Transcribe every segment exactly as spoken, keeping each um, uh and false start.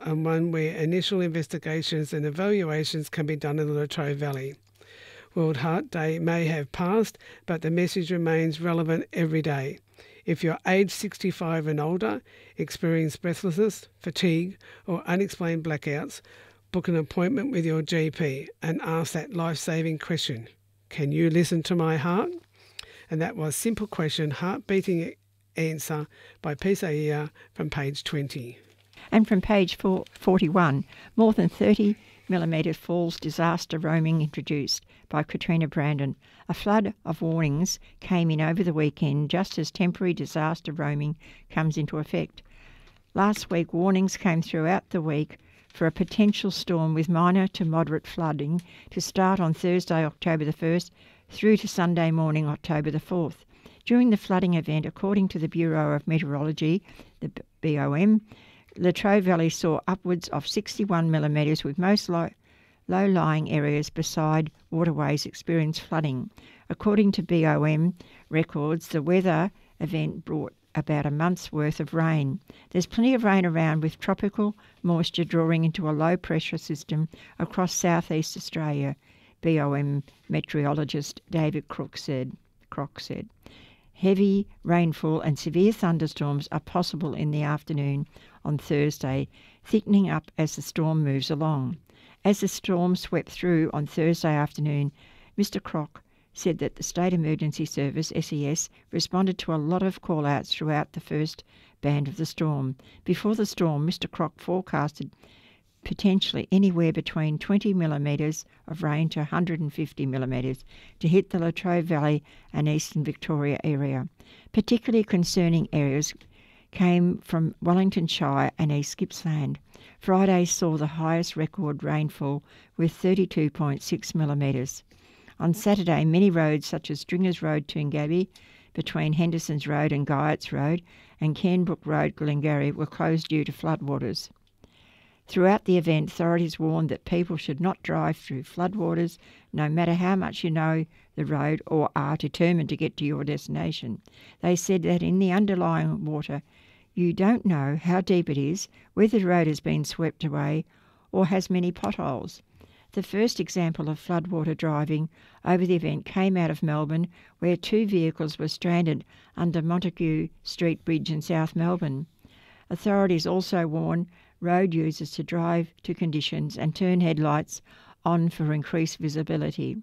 and one where initial investigations and evaluations can be done in the Latrobe Valley. World Heart Day may have passed, but the message remains relevant every day. If you're age sixty-five and older, experience breathlessness, fatigue or unexplained blackouts, book an appointment with your G P and ask that life-saving question. Can you listen to my heart? And that was Simple Question, Heart Beating Answer by Pisaia from page twenty. And from page four, forty-one, more than thirty millimetre falls disaster roaming introduced by Katrina Brandon. A flood of warnings came in over the weekend just as temporary disaster roaming comes into effect. Last week, warnings came throughout the week for a potential storm with minor to moderate flooding to start on Thursday, October the first, through to Sunday morning, October the fourth. During the flooding event, according to the Bureau of Meteorology, the B O M, Latrobe Valley saw upwards of sixty-one millimetres, with most low, low-lying areas beside waterways experienced flooding. According to B O M records, the weather event brought about a month's worth of rain. There's plenty of rain around, with tropical moisture drawing into a low-pressure system across southeast Australia, B O M meteorologist David Crook said. Croc said. Heavy rainfall and severe thunderstorms are possible in the afternoon on Thursday, thickening up as the storm moves along. As the storm swept through on Thursday afternoon, Mister Croc said that the State Emergency Service, S E S, responded to a lot of call-outs throughout the first band of the storm. Before the storm, Mister Croc forecasted potentially anywhere between twenty millimetres of rain to one hundred fifty millimetres to hit the Latrobe Valley and eastern Victoria area. Particularly concerning areas came from Wellington Shire and East Gippsland. Friday saw the highest record rainfall with thirty-two point six millimetres. On Saturday, many roads such as Stringers Road, Toongabbie, between Henderson's Road and Guyotts Road, and Cairnbrook Road, Glengarry, were closed due to floodwaters. Throughout the event, authorities warned that people should not drive through floodwaters, no matter how much you know the road or are determined to get to your destination. They said that in the underlying water, you don't know how deep it is, whether the road has been swept away or has many potholes. The first example of floodwater driving over the event came out of Melbourne, where two vehicles were stranded under Montague Street Bridge in South Melbourne. Authorities also warn road users to drive to conditions and turn headlights on for increased visibility.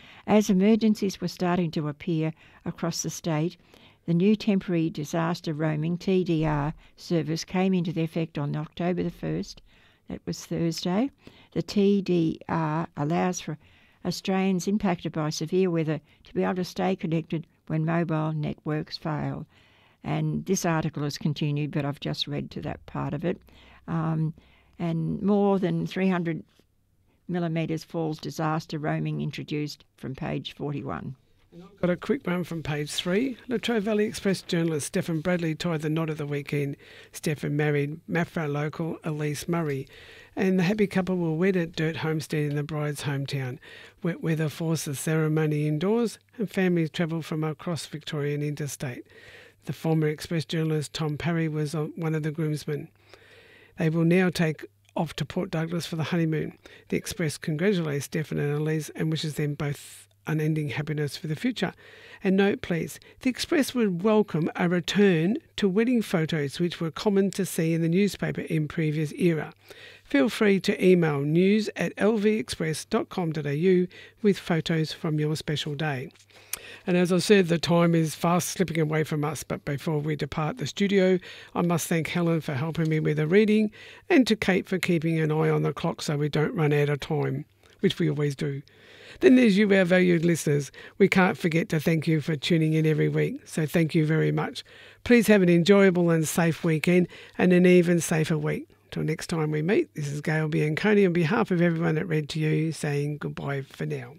As emergencies were starting to appear across the state, the new Temporary Disaster Roaming T D R service came into effect on October the first. That was Thursday. The T D R allows for Australians impacted by severe weather to be able to stay connected when mobile networks fail. And this article is continued, but I've just read to that part of it. Um, and more than three hundred millimetres falls disaster roaming introduced from page forty-one. Got a quick one from page three. Latrobe Valley Express journalist Stephen Bradley tied the knot at the weekend. Stephen married Maffra local Elise Murray, and the happy couple were wed at Dirt Homestead in the bride's hometown. Wet weather forced the ceremony indoors, and families travelled from across Victoria and interstate. The former Express journalist Tom Parry was one of the groomsmen. They will now take off to Port Douglas for the honeymoon. The Express congratulates Stephen and Elise and wishes them both unending happiness for the future. And note please, the Express would welcome a return to wedding photos which were common to see in the newspaper in previous era. Feel free to email news at l v express dot com dot a u with photos from your special day. And as I said, the time is fast slipping away from us, but before we depart the studio, I must thank Helen for helping me with the reading and to Kate for keeping an eye on the clock so we don't run out of time, which we always do. Then there's you, our valued listeners. We can't forget to thank you for tuning in every week, so thank you very much. Please have an enjoyable and safe weekend and an even safer week. Till next time we meet, this is Gail Bianconi on behalf of everyone that read to you, saying goodbye for now.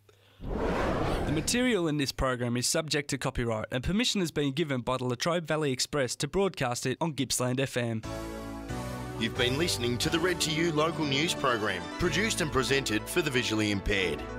The material in this program is subject to copyright and permission has been given by the Latrobe Valley Express to broadcast it on Gippsland F M. You've been listening to the Read to You local news program, produced and presented for the visually impaired.